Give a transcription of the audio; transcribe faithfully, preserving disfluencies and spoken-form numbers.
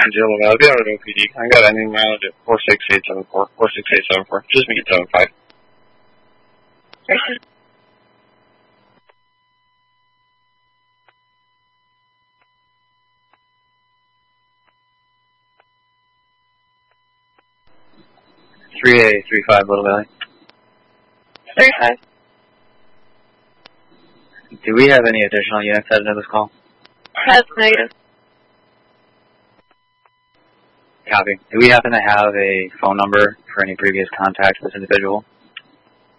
Angelo Valley, out of O P D. I got ending mileage at four six eight seven four, four six eight seven four. Just me at seven five. three A three five, Little Valley. three five. Do we have any additional units headed to this call? Has negative. Copy. Do we happen to have a phone number for any previous contact with this individual?